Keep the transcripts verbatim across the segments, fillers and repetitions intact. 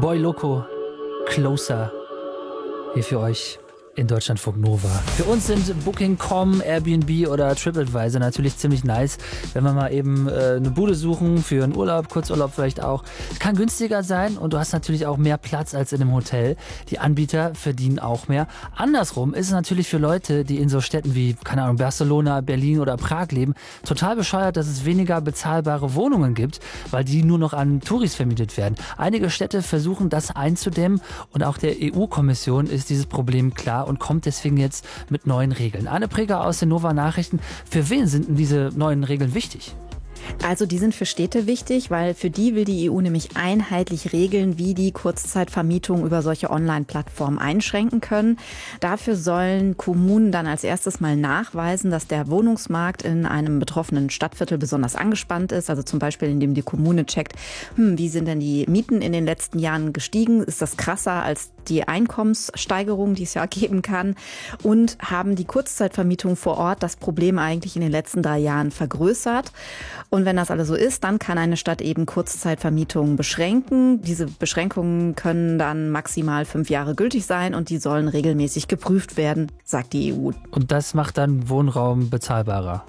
Boy Loco, Closer, hier für euch in Deutschlandfunk Nova. Für uns sind Booking Punkt com, Airbnb oder TripAdvisor natürlich ziemlich nice, wenn wir mal eben äh, eine Bude suchen für einen Urlaub, Kurzurlaub vielleicht auch. Es kann günstiger sein und du hast natürlich auch mehr Platz als in einem Hotel. Die Anbieter verdienen auch mehr. Andersrum ist es natürlich für Leute, die in so Städten wie, keine Ahnung, Barcelona, Berlin oder Prag leben, total bescheuert, dass es weniger bezahlbare Wohnungen gibt, weil die nur noch an Touris vermietet werden. Einige Städte versuchen das einzudämmen und auch der E U-Kommission ist dieses Problem klar und kommt deswegen jetzt mit neuen Regeln. Anne Preger aus den Nova Nachrichten. Für wen sind denn diese neuen Regeln wichtig? Also die sind für Städte wichtig, weil für die will die E U nämlich einheitlich regeln, wie die Kurzzeitvermietung über solche Online-Plattformen einschränken können. Dafür sollen Kommunen dann als erstes mal nachweisen, dass der Wohnungsmarkt in einem betroffenen Stadtviertel besonders angespannt ist. Also zum Beispiel, indem die Kommune checkt, hm, wie sind denn die Mieten in den letzten Jahren gestiegen? Ist das krasser als die Einkommenssteigerung, die es ja geben kann? Und haben die Kurzzeitvermietung vor Ort das Problem eigentlich in den letzten drei Jahren vergrößert? Und wenn das alles so ist, dann kann eine Stadt eben Kurzzeitvermietungen beschränken. Diese Beschränkungen können dann maximal fünf Jahre gültig sein und die sollen regelmäßig geprüft werden, sagt die E U. Und das macht dann Wohnraum bezahlbarer?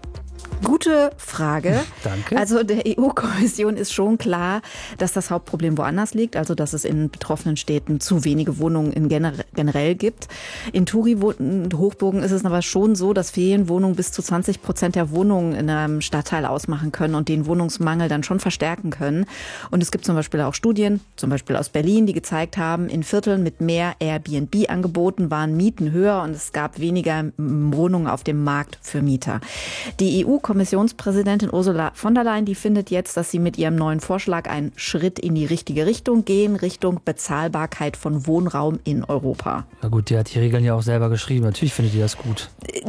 Gute Frage. Danke. Also der E U-Kommission ist schon klar, dass das Hauptproblem woanders liegt, also dass es in betroffenen Städten zu wenige Wohnungen in gener- generell gibt. In Touri-Hochburgen ist es aber schon so, dass Ferienwohnungen bis zu zwanzig Prozent der Wohnungen in einem Stadtteil ausmachen können und den Wohnungsmangel dann schon verstärken können. Und es gibt zum Beispiel auch Studien, zum Beispiel aus Berlin, die gezeigt haben, in Vierteln mit mehr Airbnb-Angeboten waren Mieten höher und es gab weniger Wohnungen auf dem Markt für Mieter. Die E U-Kommissionspräsidentin Ursula von der Leyen, die findet jetzt, dass sie mit ihrem neuen Vorschlag einen Schritt in die richtige Richtung gehen, Richtung Bezahlbarkeit von Wohnraum in Europa. Na gut, die hat die Regeln ja auch selber geschrieben. Natürlich findet die das gut.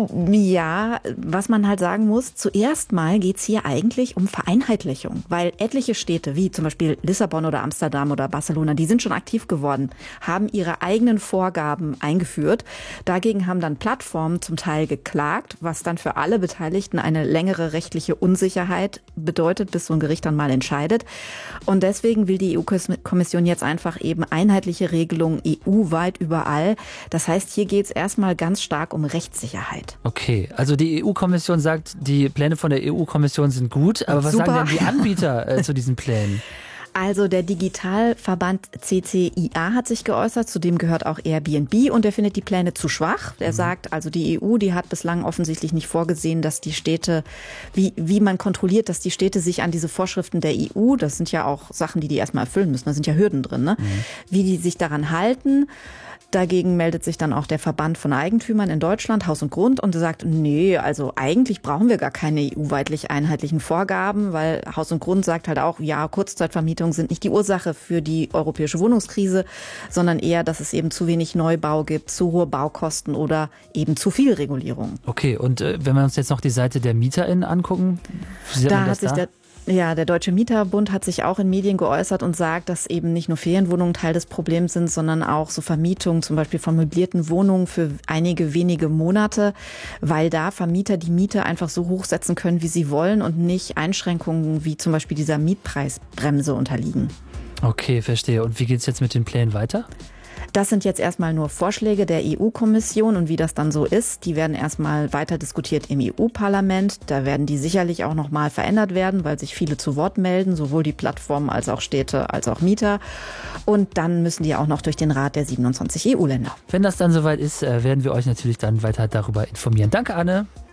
Ja, was man halt sagen muss, zuerst mal geht es hier eigentlich um Vereinheitlichung, weil etliche Städte, wie zum Beispiel Lissabon oder Amsterdam oder Barcelona, die sind schon aktiv geworden, haben ihre eigenen Vorgaben eingeführt. Dagegen haben dann Plattformen zum Teil geklagt, was dann für alle Beteiligten eine längere rechtliche Unsicherheit bedeutet, bis so ein Gericht dann mal entscheidet. Und deswegen will die E U-Kommission jetzt einfach eben einheitliche Regelungen E U-weit überall. Das heißt, hier geht es erstmal ganz stark um Rechtssicherheit. Okay, also die E U-Kommission sagt, die Pläne von der E U-Kommission sind gut, aber was Super. sagen denn die Anbieter äh, zu diesen Plänen? Also der Digitalverband C C I A hat sich geäußert, zu dem gehört auch Airbnb und der findet die Pläne zu schwach. Er mhm. sagt, also die E U, die hat bislang offensichtlich nicht vorgesehen, dass die Städte, wie, wie man kontrolliert, dass die Städte sich an diese Vorschriften der E U, das sind ja auch Sachen, die die erstmal erfüllen müssen, da sind ja Hürden drin, ne? Mhm. Wie die sich daran halten. Dagegen meldet sich dann auch der Verband von Eigentümern in Deutschland, Haus und Grund, und sagt, nee, also eigentlich brauchen wir gar keine E U-weitlich einheitlichen Vorgaben, weil Haus und Grund sagt halt auch, ja, Kurzzeitvermietungen sind nicht die Ursache für die europäische Wohnungskrise, sondern eher, dass es eben zu wenig Neubau gibt, zu hohe Baukosten oder eben zu viel Regulierung. Okay, und äh, wenn wir uns jetzt noch die Seite der MieterInnen angucken, wie sieht da man das hat sich da? der Ja, der Deutsche Mieterbund hat sich auch in Medien geäußert und sagt, dass eben nicht nur Ferienwohnungen Teil des Problems sind, sondern auch so Vermietungen, zum Beispiel von möblierten Wohnungen für einige wenige Monate, weil da Vermieter die Miete einfach so hoch setzen können, wie sie wollen und nicht Einschränkungen wie zum Beispiel dieser Mietpreisbremse unterliegen. Okay, verstehe. Und wie geht es jetzt mit den Plänen weiter? Das sind jetzt erstmal nur Vorschläge der E U-Kommission und wie das dann so ist, die werden erstmal weiter diskutiert im E U-Parlament. Da werden die sicherlich auch nochmal verändert werden, weil sich viele zu Wort melden, sowohl die Plattformen als auch Städte als auch Mieter. Und dann müssen die auch noch durch den Rat der siebenundzwanzig E U-Länder. Wenn das dann soweit ist, werden wir euch natürlich dann weiter darüber informieren. Danke, Anne.